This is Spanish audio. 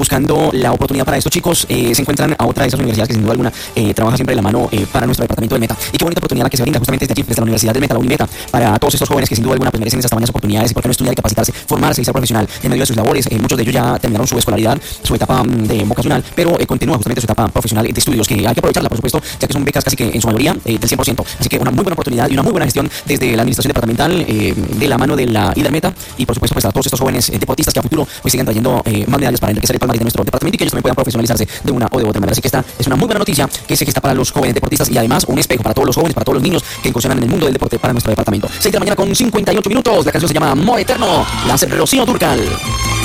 buscando la oportunidad para estos chicos, se encuentran a otra de esas universidades que sin duda alguna trabaja siempre de la mano para nuestro departamento del Meta. Y qué bonita oportunidad la que se brinda justamente desde aquí, desde la Universidad del Meta, la Unimeta, para todos estos jóvenes que sin duda alguna pues, merecen esas tamañas oportunidades y por qué no estudiar y capacitarse, formarse y ser profesional en medio de sus labores. Muchos de ellos ya terminaron su escolaridad, su etapa de vocacional, pero continúa justamente su etapa profesional de estudios, que hay que aprovecharla, por supuesto, ya que son becas casi que en su mayoría del 100%. Así que una muy buena oportunidad y una muy buena gestión desde la administración departamental, de la mano de la IDA Meta, y por supuesto pues a todos estos jóvenes deportistas que a futuro pues sigan trayendo más medallas para enriquecer el palmarés de nuestro departamento y que ellos también puedan profesionalizarse de una o de otra manera. Así que esta es una muy buena noticia que se gesta para los jóvenes deportistas y además un espejo para todos los jóvenes, para todos los niños que incursionan en el mundo del deporte para nuestro departamento. 6 de la mañana con 58 minutos. La canción se llama Amor Eterno. La hace Rocío Dúrcal.